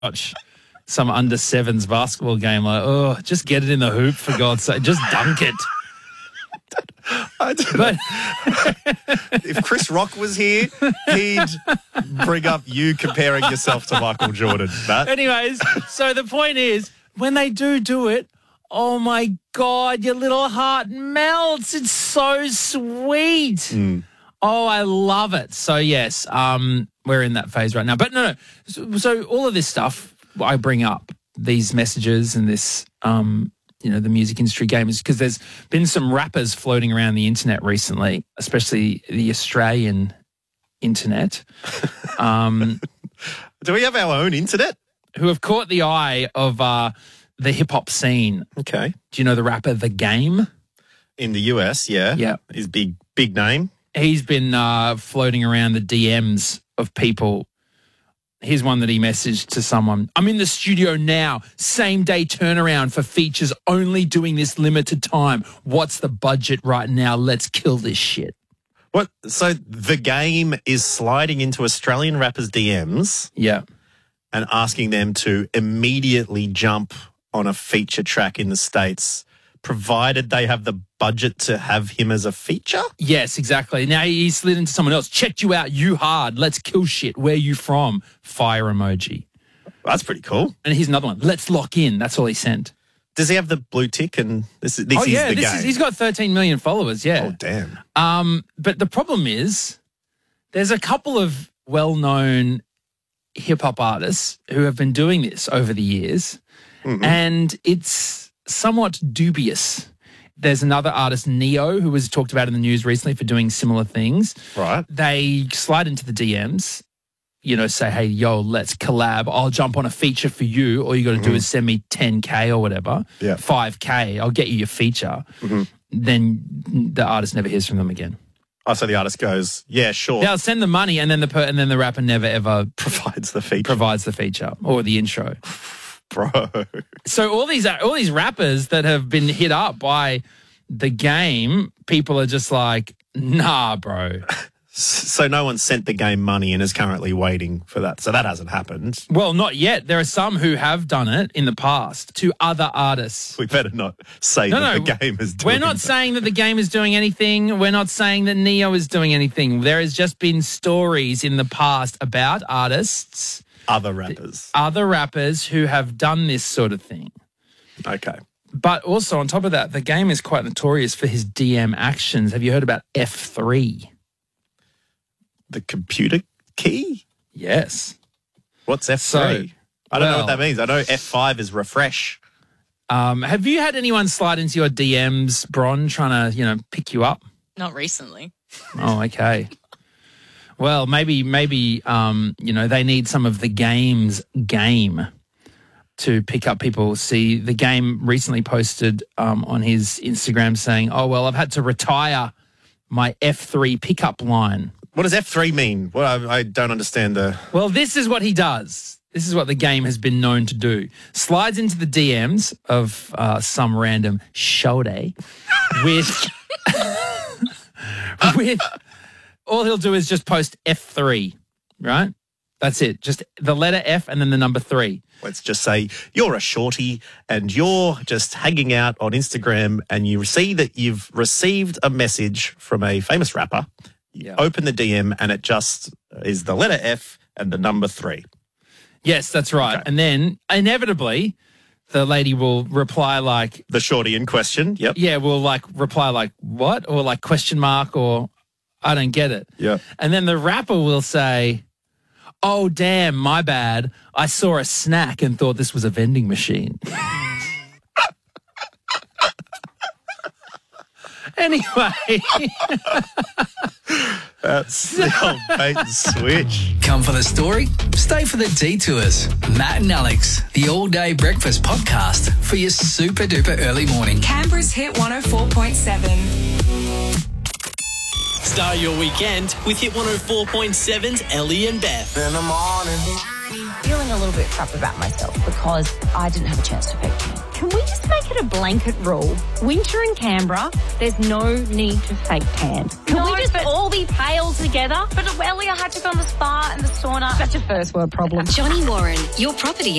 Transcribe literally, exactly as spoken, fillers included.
watch some under sevens basketball game. Like, oh, just get it in the hoop for God's sake. Just dunk it. I don't But if Chris Rock was here, he'd bring up you comparing yourself to Michael Jordan. Matt. anyways, so the point is, when they do do it, oh my God, your little heart melts. It's so sweet. Mm. Oh, I love it. So yes, um, we're in that phase right now. But no, no. So, so all of this stuff I bring up, these messages and this, um, you know, the music industry game is because there's been some rappers floating around the internet recently, especially the Australian internet, um, Do we have our own internet? who have caught the eye of uh, the hip hop scene. Okay. Do you know the rapper The Game? In the U S, yeah. Yeah. His big, big name. He's been uh, floating around the D Ms of people. Here's one that he messaged to someone. I'm in the studio now. Same day turnaround for features, only doing this limited time. What's the budget right now? Let's kill this shit. What? So The Game is sliding into Australian rappers' D Ms Yeah. and asking them to immediately jump on a feature track in the States, provided they have the budget to have him as a feature? Yes, exactly. Now he slid into someone else. Checked you out. You hard. Let's kill shit. Where you from? Fire emoji. That's pretty cool. And here's another one. Let's lock in. That's all he sent. Does he have the blue tick? And this is this oh, is yeah. the This game. is, he's got thirteen million followers. Yeah. Oh, damn. Um, but the problem is there's a couple of well-known hip-hop artists who have been doing this over the years, Mhm. and it's somewhat dubious. There's another artist, Neo, who was talked about in the news recently for doing similar things. Right. They slide into the D Ms, you know, say, hey, yo, let's collab. I'll jump on a feature for you. All you got to do is send me ten K or whatever, Yeah. five K. I'll get you your feature. Mhm. Then the artist never hears from them again. Oh, so the artist goes, yeah, sure. They'll send the money, and then the per- and then the rapper never ever Provides the feature. provides the feature or the intro. Bro. So all these all these rappers that have been hit up by The Game, people are just like, nah, bro. So no one sent The Game money and is currently waiting for that. So that hasn't happened. Well, not yet. There are some who have done it in the past to other artists. We better not say No, that no, The Game is doing We're not that. saying that The Game is doing anything. We're not saying that Neo is doing anything. There has just been stories in the past about artists, Other rappers. other rappers who have done this sort of thing. Okay. But also on top of that, The Game is quite notorious for his D M actions. Have you heard about F three? The computer key? Yes. What's F three? So, I don't know well- what that means. I know F five is refresh. Um, have you had anyone slide into your D Ms, Bron, trying to, you know, pick you up? Not recently. Oh, okay. Well, maybe, maybe, um, you know, they need some of The Game's game to pick up people. See, The Game recently posted um, on his Instagram saying, oh, well, I've had to retire my F three pickup line. What does F three mean? Well, I, I don't understand the... Well, this is what he does. This is what The Game has been known to do. Slides into the D Ms of uh, some random shorty with... with... All he'll do is just post F three, right? That's it. Just the letter F and then the number three. Let's just say you're a shorty and you're just hanging out on Instagram and you see that you've received a message from a famous rapper. You Yeah. open the D M and it just is the letter F and the number three. Yes, that's right. Okay. And then inevitably the lady will reply like, The shorty in question. Yep. yeah, will like reply like, what? Or like question mark or I don't get it. Yeah. And then the rapper will say, oh, damn, my bad. I saw a snack and thought this was a vending machine. Anyway. That's the old bait and switch. Come for the story, stay for the detours. Matt and Alex, the all-day breakfast podcast for your super duper early morning. Canberra's Hit one oh four point seven. Start your weekend with Hit one oh four point seven's Ellie and Beth. In the morning. feeling a little bit crap about myself because I didn't have a chance to fake tan. Can we just make it a blanket rule? Winter in Canberra, there's no need to fake tan. Can No, we just but- all be pale together? But earlier I had to go on the spa and the sauna. Such a first world problem. Johnny Warren, your property